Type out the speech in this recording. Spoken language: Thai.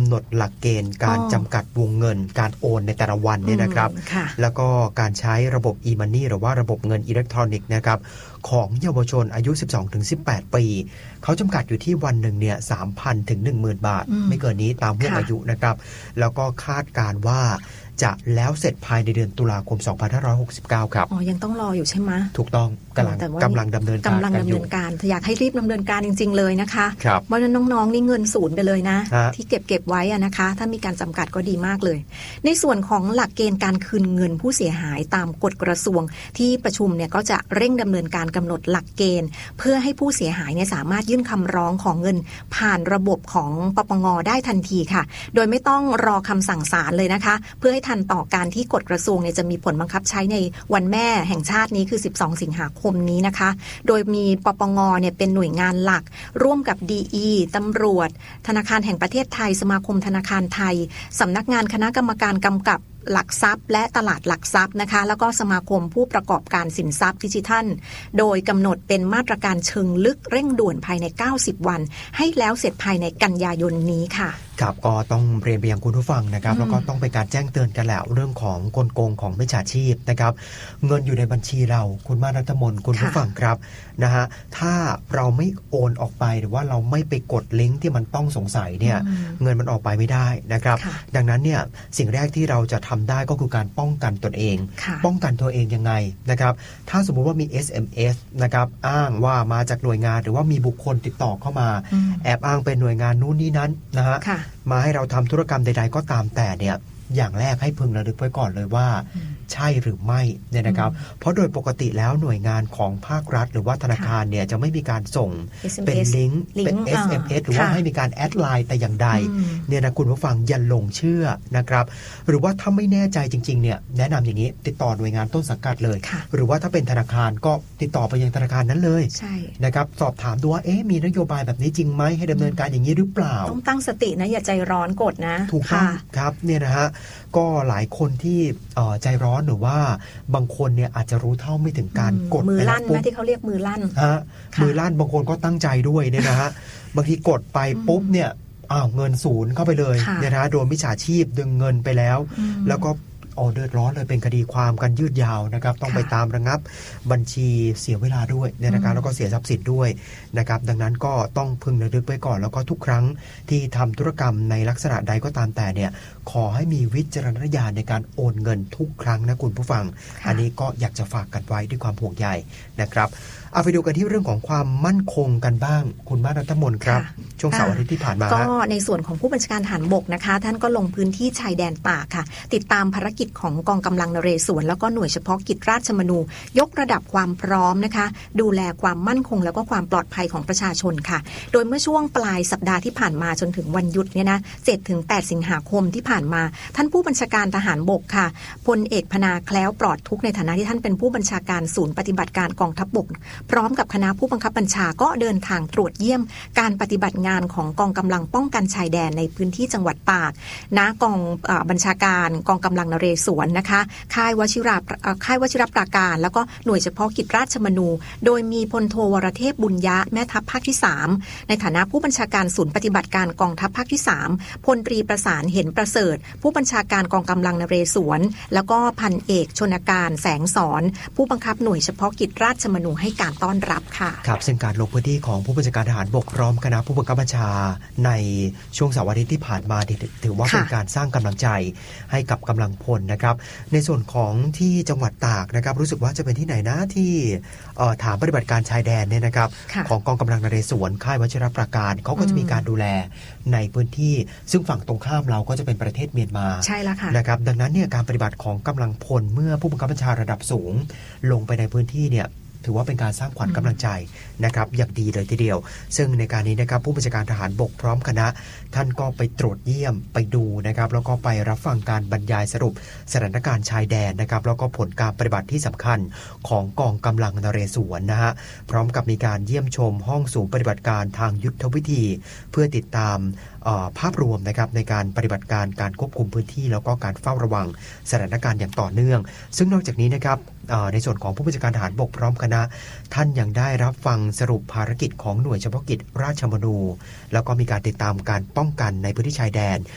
ำหนดหลักเกณฑ์การจำกัดวงเงินการโอนในแต่ละวันเนี่ยนะครับแล้วก็การใช้ระบบ e-money หรือว่าระบบเงินอิเล็กทรอนิกส์นะครับของเยาวชนอายุ 12-18 ปีเขาจำกัดอยู่ที่วันหนึ่งเนี่ย 3,000 ถึง 10,000 บาทไม่เกินนี้ตามห่วงอายุนะครับแล้วก็คาดการว่าจะแล้วเสร็จภายในเดือนตุลาคม 2569 ครับยังต้องรออยู่ใช่ไหมถูกต้องกำลังดำเนินการอยากให้รีบดำเนินการจริงๆเลยนะคะเพราะน้องๆนี่เงินศูนย์ไปเลยนะที่เก็บไว้นะคะถ้ามีการจำกัดก็ดีมากเลยในส่วนของหลักเกณฑ์การคืนเงินผู้เสียหายตามกฎกระทรวงที่ประชุมเนี่ยก็จะเร่งดำเนินการกำหนดหลักเกณฑ์เพื่อให้ผู้เสียหายเนี่ยสามารถยื่นคำร้องของเงินผ่านระบบของปปง.ได้ทันทีค่ะโดยไม่ต้องรอคำสั่งศาลเลยนะคะเพื่อให้ทันต่อการที่กฎกระทรวงเนี่ยจะมีผลบังคับใช้ในวันแม่แห่งชาตินี้คือ12 สิงหาคมนี้นะคะโดยมีปปง.เนี่ยเป็นหน่วยงานหลักร่วมกับ DE ตำรวจธนาคารแห่งประเทศไทยสมาคมธนาคารไทยสำนักงานคณะกรรมการกำกับหลักทรัพย์และตลาดหลักทรัพย์นะคะแล้วก็สมาคมผู้ประกอบการสินทรัพย์ดิจิทัลโดยกำหนดเป็นมาตรการเชิงลึกเร่งด่วนภายใน90 วันให้แล้วเสร็จภายในกันยายนนี้ค่ะครับก็ต้องเรียนไปยังคุณผู้ฟังนะครับแล้วก็ต้องเป็นการแจ้งเตือนกันแล้วเรื่องของกลโกงของมิจฉาชีพนะครับเงินอยู่ในบัญชีเราคุณมานัทมนคุณผู้ฟังครับนะฮะถ้าเราไม่โอนออกไปหรือว่าเราไม่ไปกดลิงก์ที่มันต้องสงสัยเนี่ยเงินมันออกไปไม่ได้นะครับดังนั้นเนี่ยสิ่งแรกที่เราจะทำได้ก็คือการป้องกันตนเองป้องกันตัวเองยังไงนะครับถ้าสมมุติว่ามี SMS นะครับอ้างว่ามาจากหน่วยงานหรือว่ามีบุคคลติดต่อเข้ามาแอบอ้างเป็นหน่วยงานนู้นนี้นั้นนะฮะมาให้เราทำธุรกรรมใดๆก็ตามแต่เนี่ยอย่างแรกให้พึงระลึกไว้ก่อนเลยว่าใช่หรือไม่เนี่ยนะครับเพราะโดยปกติแล้วหน่วยงานของภาครัฐหรือว่าธนาคารเนี่ยจะไม่มีการส่งเป็นลิงก์เป็น SMS หรือว่าให้มีการแอดไลน์แต่อย่างใดเนี่ยนะคุณผู้ฟังอย่าหลงเชื่อนะครับหรือว่าถ้าไม่แน่ใจจริงๆเนี่ยแนะนำอย่างนี้ติดต่อหน่วยงานต้นสังกัดเลยหรือว่าถ้าเป็นธนาคารก็ติดต่อไปยังธนาคารนั้นเลยนะครับสอบถามดูว่ามีนโยบายแบบนี้จริงไหมให้ดำเนินการอย่างนี้หรือเปล่าต้องตั้งสตินะอย่าใจร้อนกดนะถูกต้องครับเนี่ยนะฮะก็หลายคนที่ใจร้อนหรือว่าบางคนเนี่ยอาจจะรู้เท่าไม่ถึงการกดมือลั่นนะที่เขาเรียกมือลั่นมือลั่นบางคนก็ตั้งใจด้วยเนี่ยนะฮะบางทีกดไปปุ๊บเนี่ยเงินศูนย์เข้าไปเลยเนี่ยนะโดนมิจฉาชีพดึงเงินไปแล้วแล้วก็เดือดร้อนเลยเป็นคดีความกันยืดยาวนะครับต้องไปตามระงับบัญชีเสียเวลาด้วยเนี่ยนะครับแล้วก็เสียทรัพย์สินด้วยนะครับดังนั้นก็ต้องพึงระลึกไว้ก่อนแล้วก็ทุกครั้งที่ทำธุรกรรมในลักษณะใดก็ตามแต่เนี่ยขอให้มีวิจารณญาณในการโอนเงินทุกครั้งนะคุณผู้ฟังอันนี้ก็อยากจะฝากกันไว้ด้วยความห่วงใยนะครับเอาไปดูกันที่เรื่องของความมั่นคงกันบ้างคุณมานัทมนครับช่วงเสาร์อาทิตย์ที่ผ่านมาก็ในส่วนของผู้บัญชาการทหารบกนะคะท่านก็ลงพื้นที่ชายแดนตากค่ะติดตามภารกิจของกองกำลังนเรศวรแล้วก็หน่วยเฉพาะกิจราชมนูยกระดับความพร้อมนะคะดูแลความมั่นคงแล้วก็ความปลอดภัยของประชาชนค่ะโดยเมื่อช่วงปลายสัปดาห์ที่ผ่านมาจนถึงวันหยุดเนี่ยนะ7-8 สิงหาคมที่ผ่านมาท่านผู้บัญชาการทหารบกค่ะพลเอกพนาแคล้วปลอดทุกข์ในฐานะที่ท่านเป็นผู้บัญชาการศูนย์ปฏิบัติการกองทัพบกพร้อมกับคณะผู้บังคับบัญชาก็เดินทางตรวจเยี่ยมการปฏิบัติงานของกองกำลังป้องกันชายแดนในพื้นที่จังหวัดตากณกองบัญชาการกองกำลังนเรศวรนะคะค่ายวชิรปราการแล้วก็หน่วยเฉพาะกิจราชมนูโดยมีพลโทวรเทพบุญยะแม่ทัพภาคที่3ในฐานะผู้บัญชาการศูนย์ปฏิบัติการกองทัพภาคที่3พลตรีประสานเห็นประเสริฐผู้บัญชาการกองกำลังนเรศวรแล้วก็พันเอกชนการแสงสอนผู้บังคับหน่วยเฉพาะกิจราชมนูให้การต้อนรับค่ะครับซึ่งการลงพื้นที่ของผู้บัญชาการทหารบกพร้อมคณะผู้บังคับบัญชาในช่วงเสาร์อาทิตย์ที่ผ่านมาถือว่าเป็นการสร้างกำลังใจให้กับกำลังพลนะครับในส่วนของที่จังหวัดตากนะครับรู้สึกว่าจะเป็นที่ไหนนะที่ฐานปฏิบัติการชายแดนเนี่ยนะครับของกองกำลังนเรศวรค่ายวชิรปราการเขาก็จะมีการดูแลในพื้นที่ซึ่งฝั่งตรงข้ามเราก็จะเป็นประเทศเมียนมาใช่แล้วค่ะนะครับดังนั้นเนี่ยการปฏิบัติของกำลังพลเมื่อผู้บังคับบัญชาระดับสูงลงไปในพื้นที่เนี่ยถือว่าเป็นการสร้างขวัญกำลังใจนะครับอย่างดีเลยทีเดียวซึ่งในการนี้นะครับผู้บัญชาการทหารบกพร้อมคณะท่านก็ไปตรวจเยี่ยมไปดูนะครับแล้วก็ไปรับฟังการบรรยายสรุปสถานการณ์ชายแดนนะครับแล้วก็ผลการปฏิบัติที่สำคัญของกองกำลังนเรศวรนะฮะพร้อมกับมีการเยี่ยมชมห้องศูนย์ปฏิบัติการทางยุทธวิธีเพื่อติดตามภาพรวมนะครับในการปฏิบัติการการควบคุมพื้นที่แล้วก็การเฝ้าระวังสถานการณ์อย่างต่อเนื่องซึ่งนอกจากนี้นะครับในส่วนของผู้บัญชาการทหารบกพร้อมคณะท่านยังได้รับฟังสรุปภารกิจของหน่วยเฉพาะกิจราชมนูแล้วก็มีการติดตามการป้องกันในพื้นที่ชายแดน